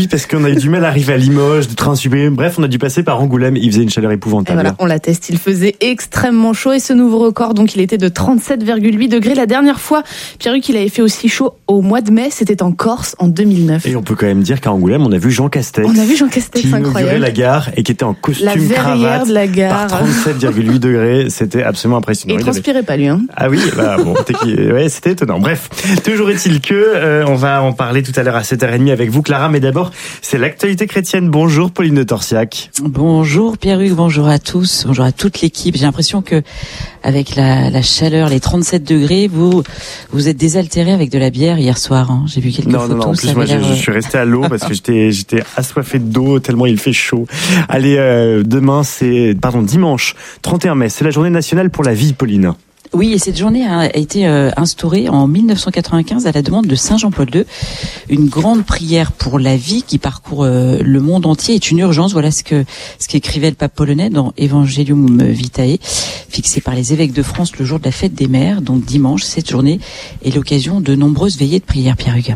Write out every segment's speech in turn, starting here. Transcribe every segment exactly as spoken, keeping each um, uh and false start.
Parce qu'on a eu du mal à arriver à Limoges, de train sublime. Bref, on a dû passer par Angoulême. Il faisait une chaleur épouvantable. Et voilà, on l'atteste. Il faisait extrêmement chaud et ce nouveau record, donc il était de trente-sept virgule huit degrés. La dernière fois, Pierre-Hugues, il avait fait aussi chaud au mois de mai. C'était en Corse en deux mille neuf. Et on peut quand même dire qu'à Angoulême, on a vu Jean Castex. On a vu Jean Castex, qui incroyable. inaugurait la gare et qui était en costume la cravate de la gare. par trente-sept virgule huit degrés. C'était absolument impressionnant. Et il, il transpirait avait... pas lui. Hein. Ah oui, bah bon, ouais, c'était étonnant. Bref, toujours est-il que euh, on va en parler tout à l'heure à sept heures trente avec vous, Clara. Mais d'abord, c'est l'actualité chrétienne. Bonjour Pauline de Torsiac. Bonjour Pierre-Hugues, bonjour à tous, bonjour à toute l'équipe. J'ai l'impression que avec la, la chaleur, les trente-sept degrés, vous vous êtes désaltéré avec de la bière hier soir. Hein. J'ai vu quelques non, photos. Non, non, en plus moi je, je suis resté à l'eau parce que j'étais j'étais assoiffé d'eau tellement il fait chaud. Allez, euh, demain c'est pardon dimanche trente et un mai, c'est la journée nationale pour la vie, Pauline. Oui, et cette journée a été euh, instaurée en mille neuf cent quatre-vingt-quinze à la demande de Saint Jean-Paul deux. Une grande prière pour la vie qui parcourt euh, le monde entier est une urgence. Voilà ce que ce qu'écrivait le pape polonais dans Evangelium Vitae, fixé par les évêques de France le jour de la fête des mères. Donc dimanche, cette journée est l'occasion de nombreuses veillées de prière, Pierre-Hugues.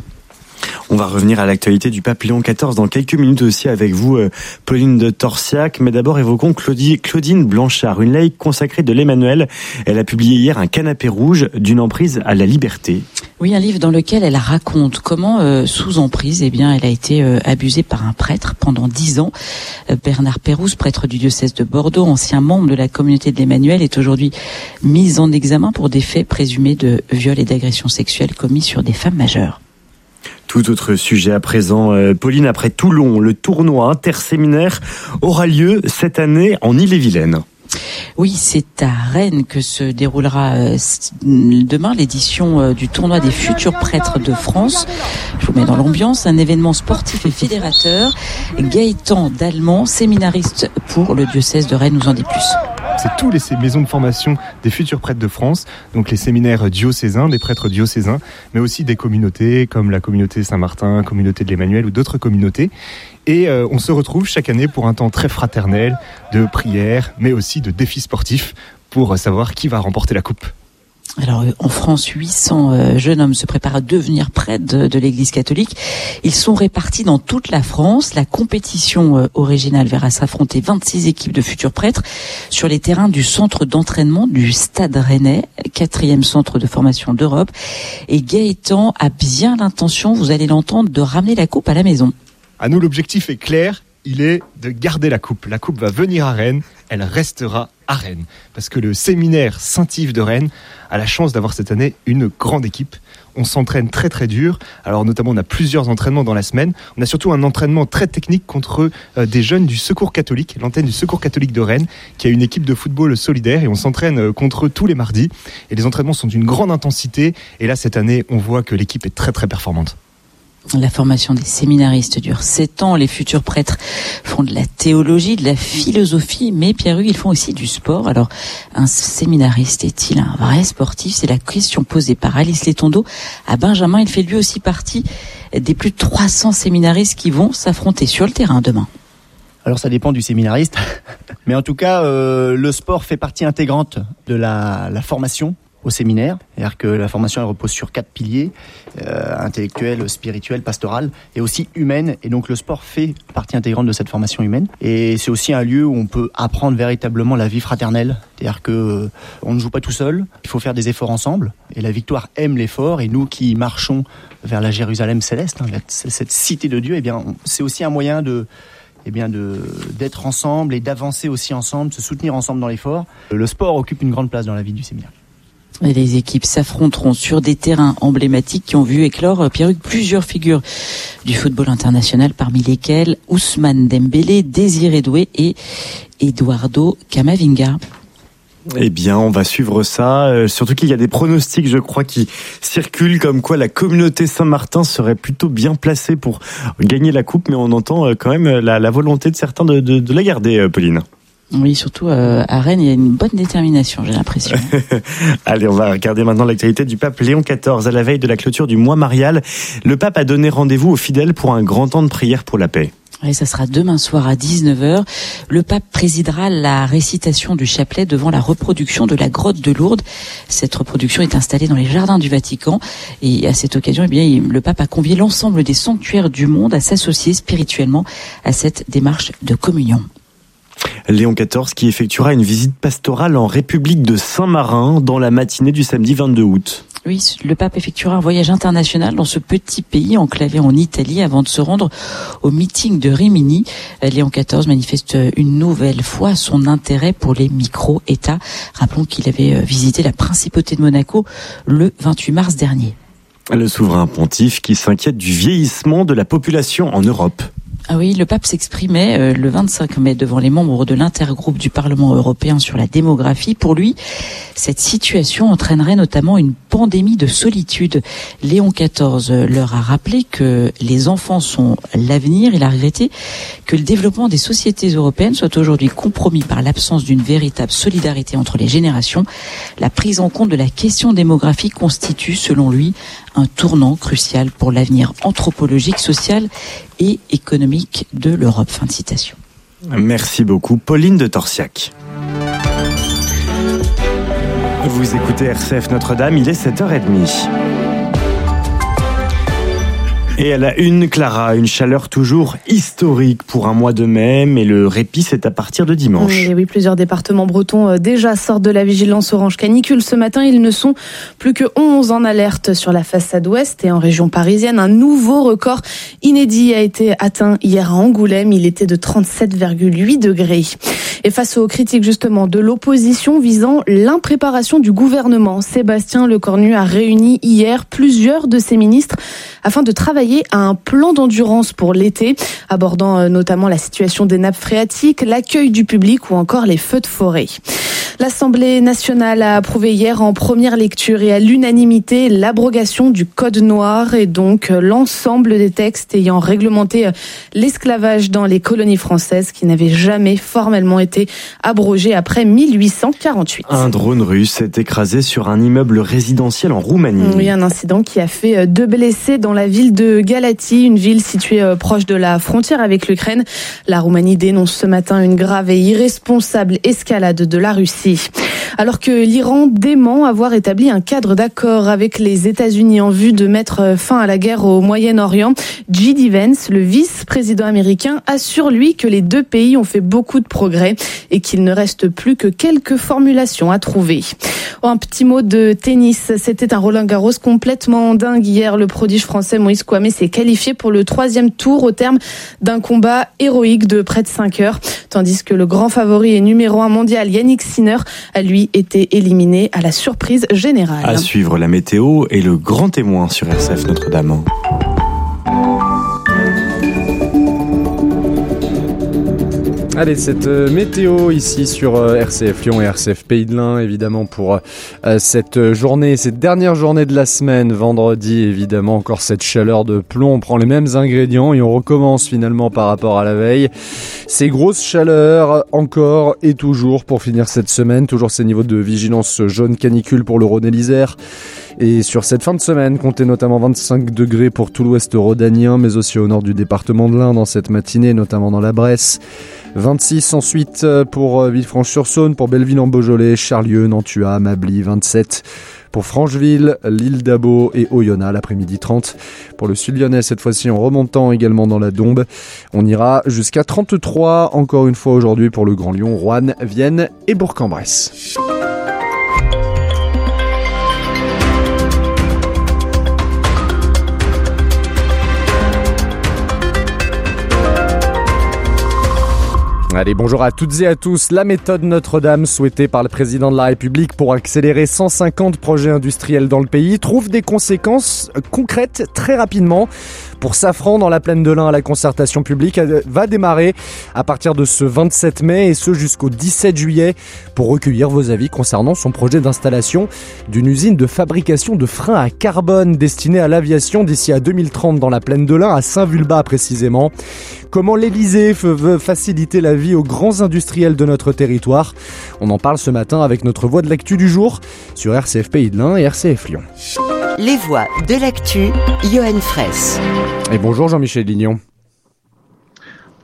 On va revenir à l'actualité du pape Léon quatorze dans quelques minutes aussi avec vous, Pauline de Torsiac. Mais d'abord, évoquons Claudie, Claudine Blanchard, une laïque consacrée de l'Emmanuel. Elle a publié hier un canapé rouge d'une emprise à la liberté. Oui, un livre dans lequel elle raconte comment, euh, sous emprise, eh bien, elle a été euh, abusée par un prêtre pendant dix ans. Euh, Bernard Pérouse, prêtre du diocèse de Bordeaux, ancien membre de la communauté de l'Emmanuel, est aujourd'hui mis en examen pour des faits présumés de viol et d'agression sexuelle commis sur des femmes majeures. Tout autre sujet à présent, euh, Pauline, après Toulon, le tournoi interséminaire aura lieu cette année en Ille-et-Vilaine. Oui, c'est à Rennes que se déroulera euh, demain l'édition euh, du tournoi des futurs prêtres de France. Je vous mets dans l'ambiance, un événement sportif et fédérateur. Gaëtan Dallemand, séminariste pour le diocèse de Rennes, nous en dit plus. C'est tous les maisons de formation des futurs prêtres de France, donc les séminaires diocésains, des prêtres diocésains, mais aussi des communautés comme la communauté Saint-Martin, communauté de l'Emmanuel ou d'autres communautés. Et euh, on se retrouve chaque année pour un temps très fraternel de prière, mais aussi de défis sportifs pour savoir qui va remporter la coupe. Alors en France, huit cents euh, jeunes hommes se préparent à devenir prêtres de, de l'Église catholique. Ils sont répartis dans toute la France. La compétition euh, originale verra s'affronter vingt-six équipes de futurs prêtres sur les terrains du centre d'entraînement du Stade Rennais, quatrième centre de formation d'Europe. Et Gaëtan a bien l'intention, vous allez l'entendre, de ramener la coupe à la maison. À nous, l'objectif est clair, il est de garder la coupe. La coupe va venir à Rennes, elle restera à Rennes. Parce que le séminaire Saint-Yves de Rennes a la chance d'avoir cette année une grande équipe. On s'entraîne très très dur. Alors notamment, on a plusieurs entraînements dans la semaine. On a surtout un entraînement très technique contre euh, des jeunes du Secours catholique, l'antenne du Secours catholique de Rennes, qui a une équipe de football solidaire et on s'entraîne euh, contre eux tous les mardis. Et les entraînements sont d'une grande intensité. Et là, cette année, on voit que l'équipe est très très performante. La formation des séminaristes dure sept ans. Les futurs prêtres font de la théologie, de la philosophie, mais Pierre-Hugues, ils font aussi du sport. Alors, un séminariste est-il un vrai sportif ? C'est la question posée par Alice Letondo à Benjamin. Il fait lui aussi partie des plus de trois cents séminaristes qui vont s'affronter sur le terrain demain. Alors ça dépend du séminariste, mais en tout cas, euh, le sport fait partie intégrante de la, la formation au séminaire. C'est-à-dire que la formation elle repose sur quatre piliers, euh, intellectuel, spirituel, pastoral et aussi humaine. Et donc le sport fait partie intégrante de cette formation humaine. Et c'est aussi un lieu où on peut apprendre véritablement la vie fraternelle. C'est-à-dire que euh, on ne joue pas tout seul, il faut faire des efforts ensemble. Et la victoire aime l'effort. Et nous qui marchons vers la Jérusalem céleste, hein, cette cité de Dieu, eh bien, c'est aussi un moyen de Eh bien de, d'être ensemble et d'avancer aussi ensemble, de se soutenir ensemble dans l'effort. Le sport occupe une grande place dans la vie du séminaire. Et les équipes s'affronteront sur des terrains emblématiques qui ont vu éclore, Pierre-Hugues, plusieurs figures du football international, parmi lesquelles Ousmane Dembélé, Désiré Doué et Eduardo Camavinga. Eh bien, on va suivre ça. Euh, surtout qu'il y a des pronostics, je crois, qui circulent comme quoi la communauté Saint-Martin serait plutôt bien placée pour gagner la coupe, mais on entend euh, quand même la, la volonté de certains de, de, de la garder, euh, Pauline. Oui, surtout euh, à Rennes, il y a une bonne détermination, j'ai l'impression. Allez, on va regarder maintenant l'actualité du pape Léon quatorze. À la veille de la clôture du mois marial, le pape a donné rendez-vous aux fidèles pour un grand temps de prière pour la paix. Et ça sera demain soir à dix-neuf heures. Le pape présidera la récitation du chapelet devant la reproduction de la grotte de Lourdes. Cette reproduction est installée dans les jardins du Vatican. Et à cette occasion, eh bien, le pape a convié l'ensemble des sanctuaires du monde à s'associer spirituellement à cette démarche de communion. Léon quatorze qui effectuera une visite pastorale en République de Saint-Marin dans la matinée du samedi vingt-deux août. Oui, le pape effectuera un voyage international dans ce petit pays enclavé en Italie avant de se rendre au meeting de Rimini. Léon quatorze manifeste une nouvelle fois son intérêt pour les micro-États. Rappelons qu'il avait visité la principauté de Monaco le vingt-huit mars dernier. Le souverain pontife qui s'inquiète du vieillissement de la population en Europe. Ah oui, le pape s'exprimait euh, le vingt-cinq mai devant les membres de l'intergroupe du Parlement européen sur la démographie. Pour lui, cette situation entraînerait notamment une pandémie de solitude. Léon quatorze leur a rappelé que les enfants sont l'avenir. Il a regretté que le développement des sociétés européennes soit aujourd'hui compromis par l'absence d'une véritable solidarité entre les générations. La prise en compte de la question démographique constitue, selon lui, un tournant crucial pour l'avenir anthropologique, social et économique de l'Europe. Fin de citation. Merci beaucoup, Pauline de Torsiac. Vous écoutez R C F Notre-Dame, il est sept heures trente. Et à la une, Clara, une chaleur toujours historique pour un mois de mai, mais le répit c'est à partir de dimanche. Oui, oui, plusieurs départements bretons déjà sortent de la vigilance orange canicule. Ce matin, ils ne sont plus que onze en alerte sur la façade ouest et en région parisienne. Un nouveau record inédit a été atteint hier à Angoulême. Il était de trente-sept virgule huit degrés. Et face aux critiques justement de l'opposition visant l'impréparation du gouvernement, Sébastien Lecornu a réuni hier plusieurs de ses ministres afin de travailler à un plan d'endurance pour l'été, abordant notamment la situation des nappes phréatiques, l'accueil du public ou encore les feux de forêt. L'Assemblée nationale a approuvé hier en première lecture et à l'unanimité l'abrogation du Code noir et donc l'ensemble des textes ayant réglementé l'esclavage dans les colonies françaises qui n'avaient jamais formellement été abrogés après mille huit cent quarante-huit. Un drone russe s'est écrasé sur un immeuble résidentiel en Roumanie. Oui, un incident qui a fait deux blessés dans la ville de Galatie, une ville située proche de la frontière avec l'Ukraine. La Roumanie dénonce ce matin une grave et irresponsable escalade de la Russie. Alors que l'Iran dément avoir établi un cadre d'accord avec les États-Unis en vue de mettre fin à la guerre au Moyen-Orient, J D Vance, le vice-président américain, assure lui que les deux pays ont fait beaucoup de progrès et qu'il ne reste plus que quelques formulations à trouver. Oh, un petit mot de tennis, c'était un Roland-Garros complètement dingue hier. Le prodige français Moïse Kouamé s'est qualifié pour le troisième tour au terme d'un combat héroïque de près de cinq heures, tandis que le grand favori et numéro un mondial Yannick Sinner a lui été éliminé à la surprise générale. À suivre la météo et le grand témoin sur R C F Notre-Dame. Allez, cette euh, météo ici sur euh, R C F Lyon et R C F Pays de l'Ain, évidemment, pour euh, cette journée, cette dernière journée de la semaine, vendredi, évidemment, encore cette chaleur de plomb. On prend les mêmes ingrédients et on recommence finalement par rapport à la veille. Ces grosses chaleurs, encore et toujours, pour finir cette semaine, toujours ces niveaux de vigilance jaune canicule pour le Rhône et l'Isère. Et sur cette fin de semaine, comptez notamment vingt-cinq degrés pour tout l'ouest rhodanien, mais aussi au nord du département de l'Ain dans cette matinée, notamment dans la Bresse. vingt-six ensuite pour Villefranche-sur-Saône, pour Belleville-en-Beaujolais, Charlieu, Nantua, Mably, vingt-sept pour Francheville, l'île d'Abo et Oyonnax, l'après-midi trente. Pour le sud lyonnais, cette fois-ci en remontant également dans la Dombe, on ira jusqu'à trente-trois, encore une fois aujourd'hui pour le Grand Lyon, Roanne, Vienne et Bourg-en-Bresse. Allez, bonjour à toutes et à tous. La méthode Notre-Dame, souhaitée par le président de la République pour accélérer cent cinquante projets industriels dans le pays, trouve des conséquences concrètes très rapidement. Pour Safran, dans la plaine de l'Ain, la concertation publique va démarrer à partir de ce vingt-sept mai et ce jusqu'au dix-sept juillet pour recueillir vos avis concernant son projet d'installation d'une usine de fabrication de freins à carbone destinée à l'aviation d'ici à deux mille trente dans la plaine de l'Ain, à Saint-Vulbas précisément. Comment l'Élysée veut faciliter la vie aux grands industriels de notre territoire? On en parle ce matin avec notre voix de l'actu du jour sur R C F Pays de l'Ain et R C F Lyon. Les voix de l'actu, Johan Fraisse. Et bonjour Jean-Michel Lignon.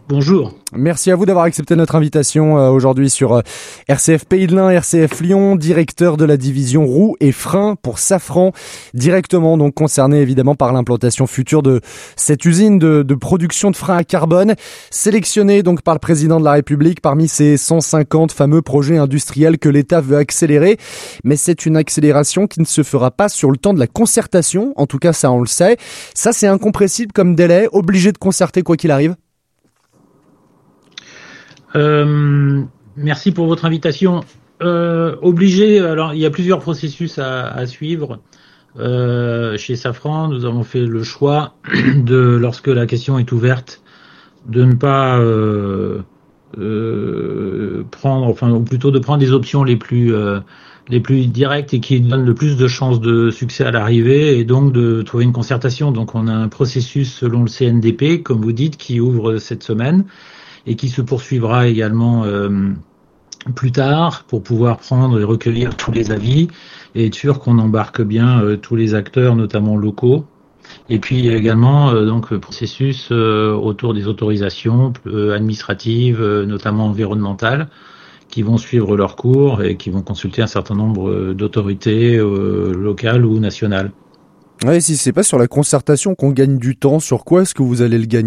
Bonjour. Merci à vous d'avoir accepté notre invitation euh, aujourd'hui sur euh, R C F Pays de l'Ain, R C F Lyon, directeur de la division roues et freins pour Safran, directement donc concerné évidemment par l'implantation future de cette usine de, de production de freins à carbone, sélectionnée donc par le président de la République parmi ces cent cinquante fameux projets industriels que l'État veut accélérer. Mais c'est une accélération qui ne se fera pas sur le temps de la concertation, en tout cas ça on le sait. Ça c'est incompressible comme délai, obligé de concerter quoi qu'il arrive. Euh, merci pour votre invitation. Euh, obligé, alors il y a plusieurs processus à, à suivre. Euh, chez Safran, nous avons fait le choix de, lorsque la question est ouverte, de ne pas euh, euh, prendre, enfin, ou plutôt de prendre les options les plus euh, les plus directes et qui donnent le plus de chances de succès à l'arrivée, et donc de trouver une concertation. Donc on a un processus selon le C N D P, comme vous dites, qui ouvre cette semaine, et qui se poursuivra également euh, plus tard pour pouvoir prendre et recueillir tous les avis et être sûr qu'on embarque bien euh, tous les acteurs, notamment locaux. Et puis il y a également euh, donc le processus euh, autour des autorisations euh, administratives, euh, notamment environnementales, qui vont suivre leur cours et qui vont consulter un certain nombre euh, d'autorités euh, locales ou nationales. Ouais, si c'est pas sur la concertation qu'on gagne du temps, sur quoi est-ce que vous allez le gagner ?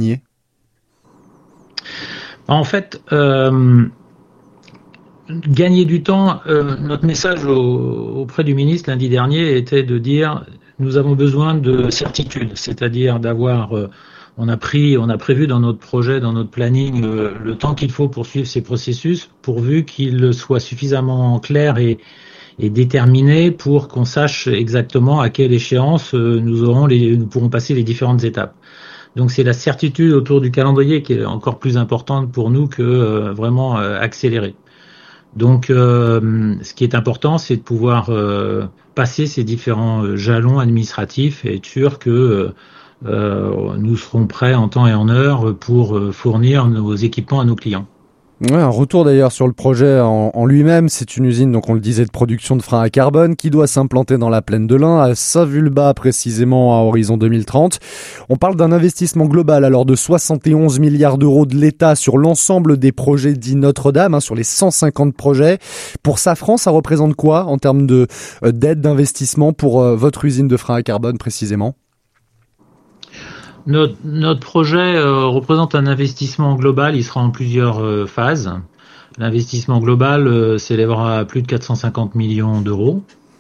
En fait, euh, gagner du temps, euh, notre message au, auprès du ministre lundi dernier était de dire nous avons besoin de certitude, c'est-à-dire d'avoir, euh, on a pris, on a prévu dans notre projet, dans notre planning, euh, le temps qu'il faut pour suivre ces processus, pourvu qu'il soit suffisamment clair et, et déterminé pour qu'on sache exactement à quelle échéance euh, nous aurons les, nous pourrons passer les différentes étapes. Donc c'est la certitude autour du calendrier qui est encore plus importante pour nous que euh, vraiment euh, accélérer. Donc euh, ce qui est important, c'est de pouvoir euh, passer ces différents euh, jalons administratifs et être sûr que euh, nous serons prêts en temps et en heure pour euh, fournir nos équipements à nos clients. Ouais, un retour d'ailleurs sur le projet en, en lui-même. C'est une usine, donc on le disait, de production de freins à carbone qui doit s'implanter dans la plaine de l'Ain, à Saint-Vulbas précisément à horizon deux mille trente. On parle d'un investissement global alors de soixante et onze milliards d'euros de l'État sur l'ensemble des projets dits Notre-Dame, hein, sur les cent cinquante projets. Pour Safran, ça représente quoi en termes de euh, d'aide d'investissement pour euh, votre usine de freins à carbone précisément ? Notre, notre projet euh, représente un investissement global, il sera en plusieurs euh, phases. L'investissement global euh, s'élèvera à plus de quatre cent cinquante millions d'euros.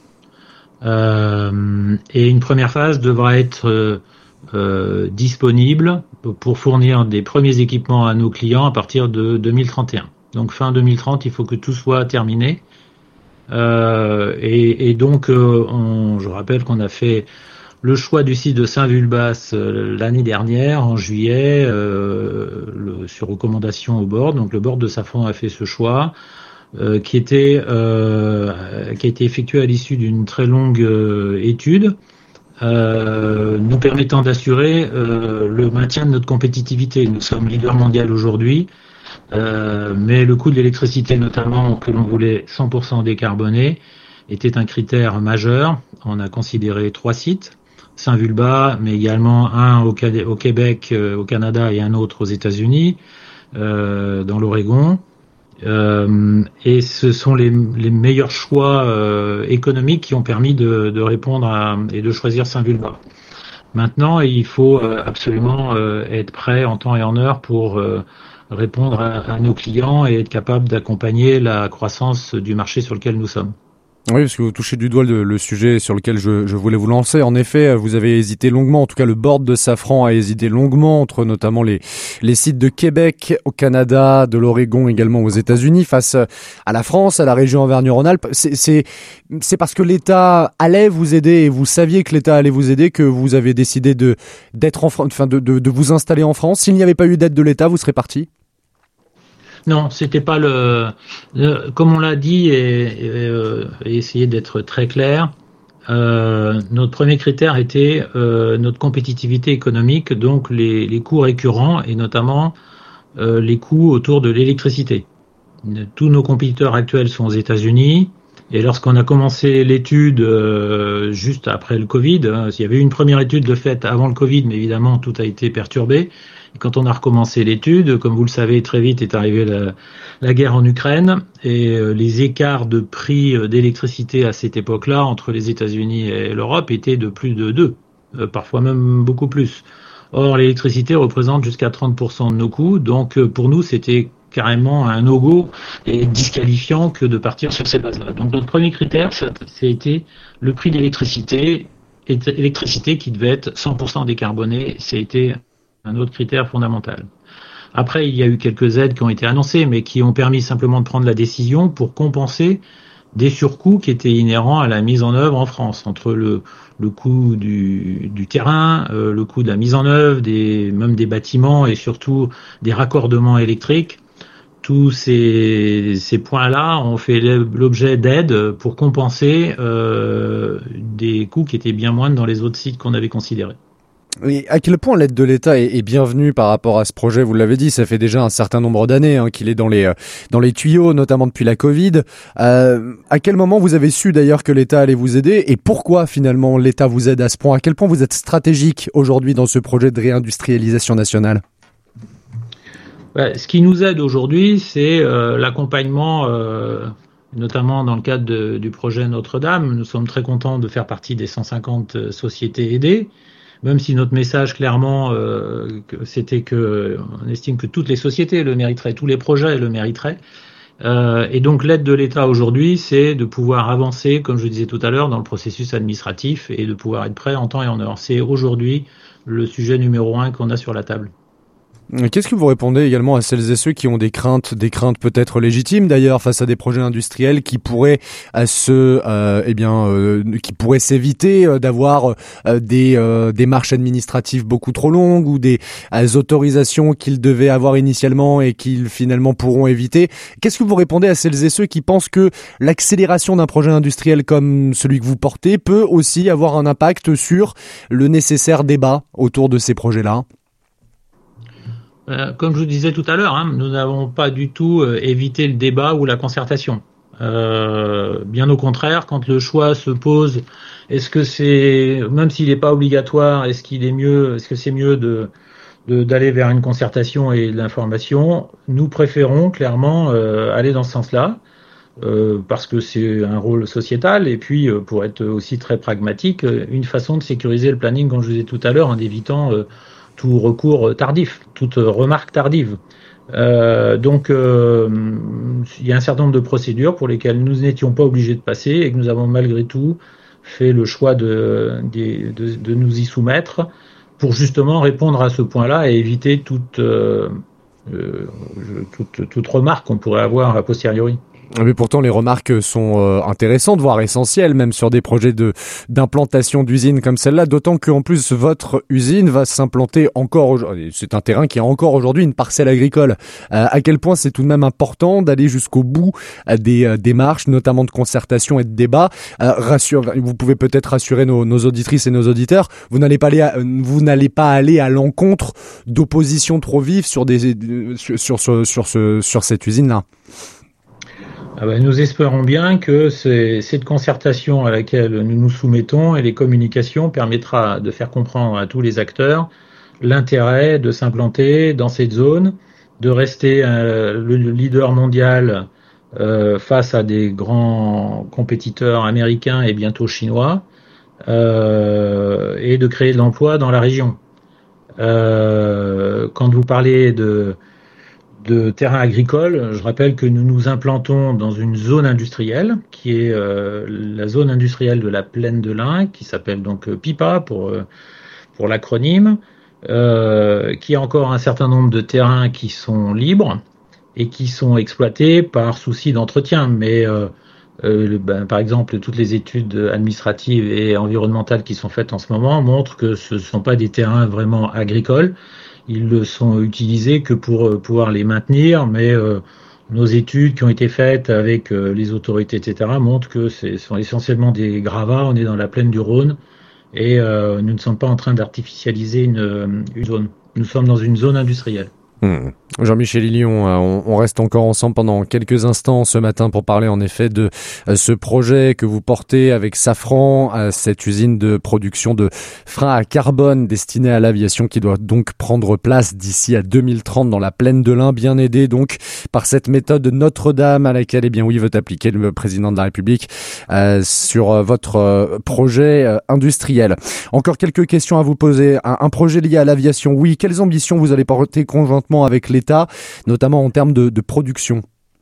Euh, et une première phase devra être euh, euh, disponible pour fournir des premiers équipements à nos clients à partir de deux mille trente et un. Donc fin deux mille trente, il faut que tout soit terminé. Euh, et, et donc, euh, on, je rappelle qu'on a fait le choix du site de Saint-Vulbas euh, l'année dernière, en juillet, euh, le, sur recommandation au board. Donc le board de Safran a fait ce choix, euh, qui était euh, qui a été effectué à l'issue d'une très longue euh, étude, euh, nous permettant d'assurer euh, le maintien de notre compétitivité. Nous sommes leader mondial aujourd'hui, euh, mais le coût de l'électricité, notamment, que l'on voulait cent pour cent décarboné, était un critère majeur. On a considéré trois sites. Saint-Vulbas, mais également un au, au Québec, euh, au Canada, et un autre aux États-Unis, euh, dans l'Oregon. Euh, et ce sont les, les meilleurs choix euh, économiques qui ont permis de, de répondre à, et de choisir Saint-Vulbas. Maintenant, il faut euh, absolument euh, être prêt en temps et en heure pour euh, répondre à, à nos clients et être capable d'accompagner la croissance du marché sur lequel nous sommes. Oui, parce que vous touchez du doigt le, le sujet sur lequel je, je voulais vous lancer. En effet, vous avez hésité longuement, en tout cas le board de Safran a hésité longuement entre notamment les, les sites de Québec au Canada, de l'Oregon également aux États-Unis, face à la France, à la région Auvergne-Rhône-Alpes. C'est, c'est, c'est parce que l'État allait vous aider et vous saviez que l'État allait vous aider que vous avez décidé de, d'être en France, enfin de, de, de vous installer en France. S'il n'y avait pas eu d'aide de l'État, vous serez parti ? Non, c'était pas le, le. Comme on l'a dit et, et, euh, et essayer d'être très clair, euh, notre premier critère était euh, notre compétitivité économique, donc les, les coûts récurrents et notamment euh, les coûts autour de l'électricité. Tous nos compétiteurs actuels sont aux États-Unis. Et lorsqu'on a commencé l'étude euh, juste après le Covid, hein, il y avait eu une première étude de fait avant le Covid, mais évidemment tout a été perturbé. Et quand on a recommencé l'étude, comme vous le savez, très vite est arrivée la, la guerre en Ukraine et les écarts de prix d'électricité à cette époque-là entre les États-Unis et l'Europe étaient de plus de deux, parfois même beaucoup plus. Or, l'électricité représente jusqu'à trente pour cent de nos coûts, donc pour nous, c'était carrément un no-go et disqualifiant que de partir sur ces bases-là. Donc notre premier critère, ça, ça a été le prix d'électricité, électricité qui devait être cent pour cent décarbonée, ça a été un autre critère fondamental. Après, il y a eu quelques aides qui ont été annoncées, mais qui ont permis simplement de prendre la décision pour compenser des surcoûts qui étaient inhérents à la mise en œuvre en France, entre le, le coût du, du terrain, euh, le coût de la mise en œuvre, des, même des bâtiments et surtout des raccordements électriques. Tous ces, ces points-là ont fait l'objet d'aides pour compenser euh, des coûts qui étaient bien moindres dans les autres sites qu'on avait considérés. Et à quel point l'aide de l'État est, est bienvenue par rapport à ce projet? Vous l'avez dit, ça fait déjà un certain nombre d'années hein, qu'il est dans les dans les tuyaux, notamment depuis la Covid. Euh, à quel moment vous avez su d'ailleurs que l'État allait vous aider et pourquoi finalement l'État vous aide à ce point? À quel point vous êtes stratégique aujourd'hui dans ce projet de réindustrialisation nationale? Ouais, ce qui nous aide aujourd'hui, c'est euh, l'accompagnement, euh, notamment dans le cadre de, du projet Notre-Dame. Nous sommes très contents de faire partie des cent cinquante sociétés aidées. Même si notre message clairement euh, que c'était que on estime que toutes les sociétés le mériteraient, tous les projets le mériteraient. Euh, et donc l'aide de l'État aujourd'hui, c'est de pouvoir avancer, comme je disais tout à l'heure, dans le processus administratif et de pouvoir être prêt en temps et en heure. C'est aujourd'hui le sujet numéro un qu'on a sur la table. Qu'est-ce que vous répondez également à celles et ceux qui ont des craintes, des craintes peut-être légitimes d'ailleurs face à des projets industriels qui pourraient à se, euh, eh bien, euh, qui pourraient s'éviter euh, d'avoir euh, des euh, démarches administratives beaucoup trop longues ou des euh, autorisations qu'ils devaient avoir initialement et qu'ils finalement pourront éviter. Qu'est-ce que vous répondez à celles et ceux qui pensent que l'accélération d'un projet industriel comme celui que vous portez peut aussi avoir un impact sur le nécessaire débat autour de ces projets-là? Comme je vous disais tout à l'heure, hein, nous n'avons pas du tout euh, évité le débat ou la concertation. Euh, bien au contraire, quand le choix se pose, est-ce que c'est, même s'il n'est pas obligatoire, est-ce qu'il est mieux, est-ce que c'est mieux de, de d'aller vers une concertation et de l'information? Nous préférons clairement euh, aller dans ce sens-là, euh, parce que c'est un rôle sociétal et puis euh, pour être aussi très pragmatique, une façon de sécuriser le planning, comme je vous disais tout à l'heure, en évitant euh, tout recours tardif, toute remarque tardive. Euh, donc, euh, il y a un certain nombre de procédures pour lesquelles nous n'étions pas obligés de passer et que nous avons malgré tout fait le choix de, de, de, de nous y soumettre pour justement répondre à ce point-là et éviter toute, euh, euh, toute, toute remarque qu'on pourrait avoir a posteriori. Mais pourtant, les remarques sont euh, intéressantes, voire essentielles, même sur des projets de d'implantation d'usines comme celle-là, d'autant qu'en plus, votre usine va s'implanter encore, c'est un terrain qui a encore aujourd'hui une parcelle agricole. Euh, à quel point c'est tout de même important d'aller jusqu'au bout euh, des euh, démarches, notamment de concertation et de débat. Euh, rassure, vous pouvez peut-être rassurer nos, nos auditrices et nos auditeurs, vous n'allez pas aller à, vous n'allez pas aller à l'encontre d'oppositions trop vives sur, des, sur, sur, sur, sur, ce, sur cette usine-là. Ah ben, nous espérons bien que c'est, cette concertation à laquelle nous nous soumettons et les communications permettra de faire comprendre à tous les acteurs l'intérêt de s'implanter dans cette zone, de rester euh, le leader mondial euh, face à des grands compétiteurs américains et bientôt chinois, euh, et de créer de l'emploi dans la région. Euh, quand vous parlez de de terrain agricole, je rappelle que nous nous implantons dans une zone industrielle qui est euh, la zone industrielle de la plaine de l'Ain, qui s'appelle donc PIPA pour euh, pour l'acronyme, euh, qui a encore un certain nombre de terrains qui sont libres et qui sont exploités par souci d'entretien. Mais euh, euh, ben, par exemple, toutes les études administratives et environnementales qui sont faites en ce moment montrent que ce ne sont pas des terrains vraiment agricoles. Ils ne sont utilisés que pour pouvoir les maintenir, mais euh, nos études qui ont été faites avec euh, les autorités, et cetera, montrent que ce sont essentiellement des gravats. On est dans la plaine du Rhône et euh, nous ne sommes pas en train d'artificialiser une, une zone. Nous sommes dans une zone industrielle. Mmh. Jean-Michel Hillion, on, on reste encore ensemble pendant quelques instants ce matin pour parler en effet de euh, ce projet que vous portez avec Safran, euh, cette usine de production de freins à carbone destinée à l'aviation qui doit donc prendre place d'ici à deux mille trente dans la plaine de l'Ain, bien aidé donc par cette méthode Notre-Dame à laquelle eh bien oui veut appliquer le président de la République euh, sur euh, votre euh, projet euh, industriel. Encore quelques questions à vous poser. Un, un projet lié à l'aviation, oui. Quelles ambitions vous allez porter conjointement avec l'État, notamment en termes de, de production?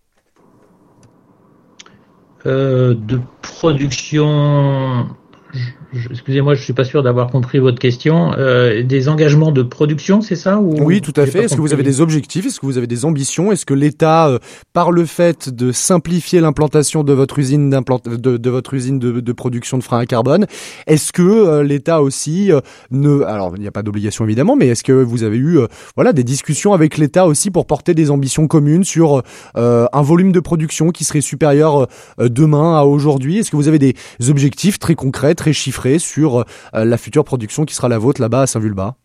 euh, De production, je, excusez-moi, je suis pas sûr d'avoir compris votre question. Euh, des engagements de production, c'est ça ou... Oui, tout à fait. Est-ce que vous avez des objectifs? Est-ce que vous avez des ambitions? Est-ce que l'État, euh, par le fait de simplifier l'implantation de votre usine d'implant... de, de votre usine de, de production de freins à carbone, est-ce que euh, l'État aussi euh, ne, alors il n'y a pas d'obligation évidemment, mais est-ce que vous avez eu euh, voilà des discussions avec l'État aussi pour porter des ambitions communes sur euh, un volume de production qui serait supérieur euh, demain à aujourd'hui? Est-ce que vous avez des objectifs très concrets, très chiffrés sur euh, la future production qui sera la vôtre là-bas à Saint-Vulbas?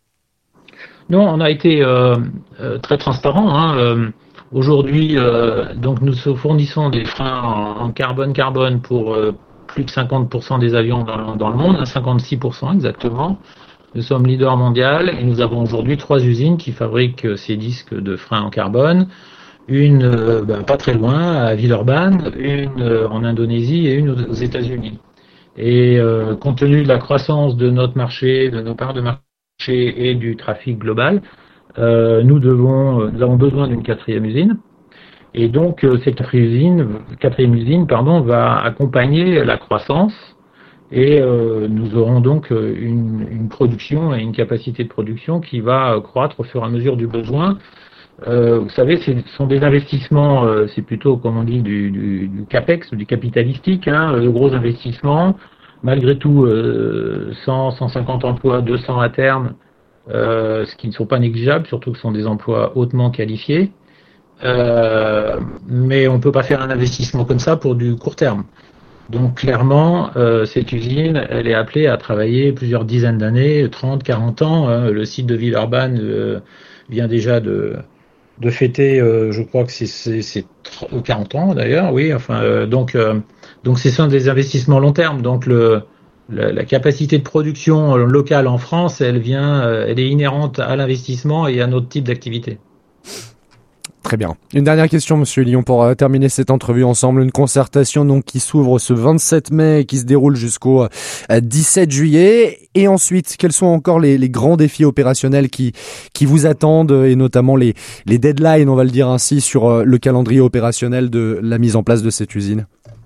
Non, on a été euh, euh, très transparent. Hein. Euh, aujourd'hui, euh, donc nous fournissons des freins en, en carbone-carbone pour euh, plus de cinquante pour cent des avions dans, dans le monde, cinquante-six pour cent exactement. Nous sommes leader mondial et nous avons aujourd'hui trois usines qui fabriquent ces disques de freins en carbone. Une euh, ben, pas très loin, à Villeurbanne, une euh, en Indonésie et une aux États-Unis. Et euh, compte tenu de la croissance de notre marché, de nos parts de marché et du trafic global, euh, nous devons, nous avons besoin d'une quatrième usine. Et donc euh, cette quatrième usine, quatrième usine, pardon, va accompagner la croissance. Et euh, nous aurons donc une, une production et une capacité de production qui va croître au fur et à mesure du besoin. Euh, vous savez, ce sont des investissements, euh, c'est plutôt, comme on dit, du, du, du capex, du capitalistique, hein, de gros investissements. Malgré tout, euh, cent, cent cinquante emplois, deux cents à terme, euh, ce qui ne sont pas négligeables, surtout que ce sont des emplois hautement qualifiés. Euh, mais on ne peut pas faire un investissement comme ça pour du court terme. Donc clairement, euh, cette usine, elle est appelée à travailler plusieurs dizaines d'années, trente, quarante ans. Hein. Le site de Villeurbanne euh, vient déjà de... de fêter, euh, je crois que c'est, c'est, c'est quarante ans d'ailleurs, oui. Enfin, euh, donc, euh, donc, ce sont des investissements long terme. Donc, le, la, la capacité de production locale en France, elle vient, euh, elle est inhérente à l'investissement et à notre type d'activité. Très bien. Une dernière question, Monsieur Hillion, pour euh, terminer cette entrevue ensemble. Une concertation donc qui s'ouvre ce vingt-sept mai et qui se déroule jusqu'au euh, dix-sept juillet. Et ensuite, quels sont encore les, les grands défis opérationnels qui qui vous attendent et notamment les les deadlines, on va le dire ainsi, sur euh, le calendrier opérationnel de la mise en place de cette usine?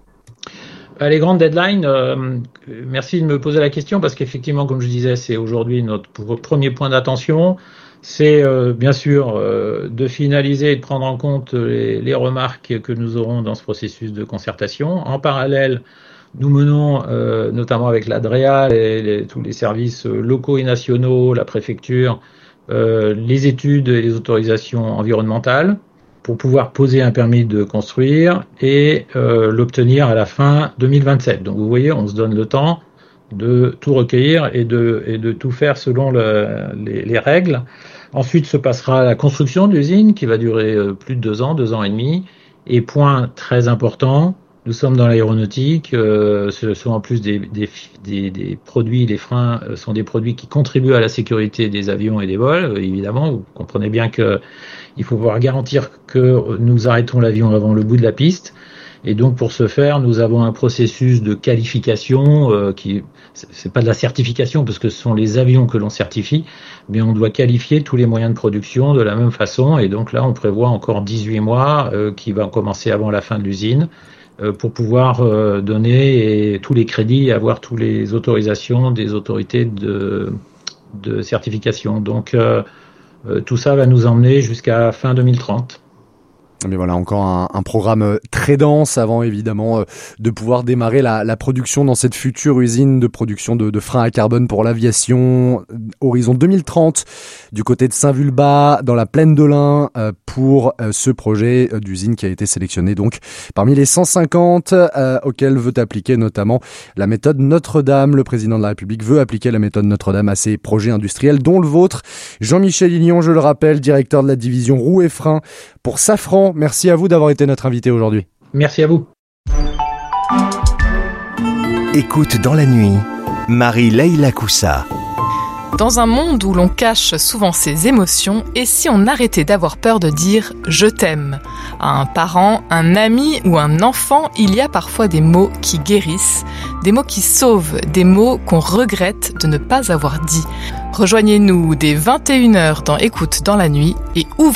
Les grandes deadlines, euh, merci de me poser la question parce qu'effectivement, comme je disais, c'est aujourd'hui notre premier point d'attention. C'est euh, bien sûr euh, de finaliser et de prendre en compte les, les remarques que nous aurons dans ce processus de concertation. En parallèle, nous menons, euh, notamment avec l'A D R E A, les, les, tous les services locaux et nationaux, la préfecture, euh, les études et les autorisations environnementales pour pouvoir poser un permis de construire et euh, l'obtenir à la fin deux mille vingt-sept. Donc vous voyez, on se donne le temps de tout recueillir et de, et de tout faire selon le, les, les règles. Ensuite se passera la construction de l'usine qui va durer plus de deux ans, deux ans et demi. Et point très important, nous sommes dans l'aéronautique, euh, ce sont en plus des, des, des, des produits, les freins euh, sont des produits qui contribuent à la sécurité des avions et des vols, euh, évidemment. Vous comprenez bien que il faut pouvoir garantir que nous arrêtons l'avion avant le bout de la piste. Et donc pour ce faire, nous avons un processus de qualification euh, qui c'est pas de la certification parce que ce sont les avions que l'on certifie, mais on doit qualifier tous les moyens de production de la même façon. Et donc là, on prévoit encore dix-huit mois euh, qui va commencer avant la fin de l'usine euh, pour pouvoir euh, donner et, tous les crédits et avoir toutes les autorisations des autorités de, de certification. Donc euh, euh, tout ça va nous emmener jusqu'à fin deux mille trente. Mais voilà, encore un, un programme très dense avant évidemment de pouvoir démarrer la, la production dans cette future usine de production de, de freins à carbone pour l'aviation. Horizon deux mille trente du côté de Saint-Vulbas, dans la plaine de l'Ain, pour ce projet d'usine qui a été sélectionné donc parmi les cent cinquante euh, auxquels veut appliquer notamment la méthode Notre-Dame. Le président de la République veut appliquer la méthode Notre-Dame à ses projets industriels, dont le vôtre. Jean-Michel Hignon, je le rappelle, directeur de la division roues et freins pour Safran. Merci à vous d'avoir été notre invité aujourd'hui. Merci à vous. Écoute dans la nuit, Marie-Leila Coussa. Dans un monde où l'on cache souvent ses émotions, et si on arrêtait d'avoir peur de dire « je t'aime » à un parent, un ami ou un enfant, il y a parfois des mots qui guérissent, des mots qui sauvent, des mots qu'on regrette de ne pas avoir dit. Rejoignez-nous dès vingt et une heures dans Écoute dans la nuit et ouvrez